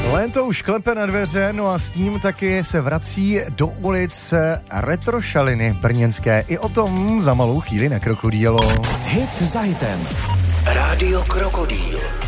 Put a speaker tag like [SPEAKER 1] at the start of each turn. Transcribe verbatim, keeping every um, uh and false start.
[SPEAKER 1] Léto už klepe na dveře, no a s ním taky se vrací do ulic retrošaliny brněnské. I o tom za malou chvíli na Krokodýlo.
[SPEAKER 2] Hit za hitem.
[SPEAKER 3] Rádio Krokodýl.